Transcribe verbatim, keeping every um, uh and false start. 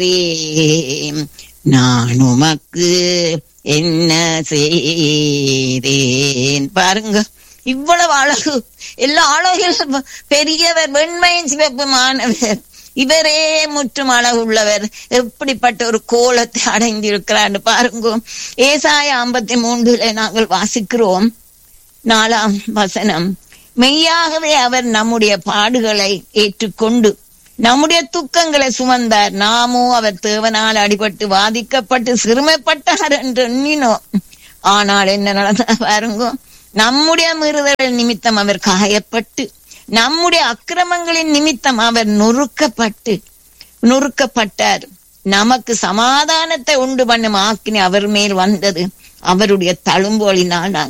நான் உமக்கு என்ன செய்தேன். பாருங்க, இவ்வளவு அழகு, எல்லா அழகிலும் பெரியவர், வெண்மையின் சிவப்புமானவர், இவரே முற்றும் அழகு உள்ளவர். எப்படிப்பட்ட ஒரு கோலத்தை அடைந்திருக்கிறார் பாருங்க. ஏசாயா ஐம்பத்தி மூன்றுல நாங்கள் வாசிக்கிறோம், நாலாம் வசனம், மெய்யாகவே அவர் நம்முடைய பாடுகளை ஏற்றுக்கொண்டு நம்முடைய துக்கங்களை சுமந்தார், நாமோ அவர் தேவனால் அடிபட்டு வாதிக்கப்பட்டு சிறுமைப்பட்டார் என்று எண்ணினோம். ஆனால் என்ன நடந்த பாருங்க, நம்முடைய மீறுதல் நிமித்தம் அவர் காயப்பட்டு, நம்முடைய அக்கிரமங்களின் நிமித்தம் அவர் நொறுக்கப்பட்டு நொறுக்கப்பட்டார். நமக்கு சமாதானத்தை உண்டு பண்ணும் ஆக்கினை அவர் மேல் வந்தது, அவருடைய தழும்போலினால்